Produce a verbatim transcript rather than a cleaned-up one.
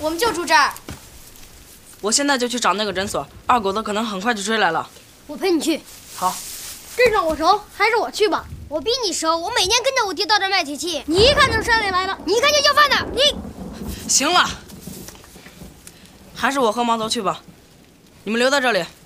我们就住这儿。 我现在就去找那个诊所，二狗子可能很快就追来了。 我陪你去。 好。 镇上我熟，还是我去吧。 我比你熟，我每天跟着我爹到这卖铁器。 你一看就是山里来的， 你一看就要饭的。你行了，还是我和毛头去吧，你们留在这里。